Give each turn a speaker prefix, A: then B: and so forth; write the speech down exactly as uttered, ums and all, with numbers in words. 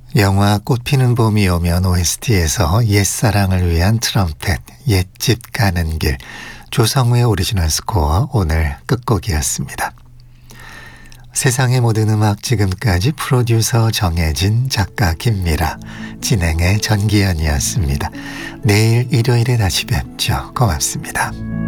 A: 영화 꽃피는 봄이 오면 오에스티에서 옛사랑을 위한 트럼펫, 옛집 가는 길, 조성우의 오리지널 스코어 오늘 끝곡이었습니다. 세상의 모든 음악 지금까지 프로듀서 정혜진, 작가 김미라, 진행의 전기현이었습니다. 내일 일요일에 다시 뵙죠. 고맙습니다.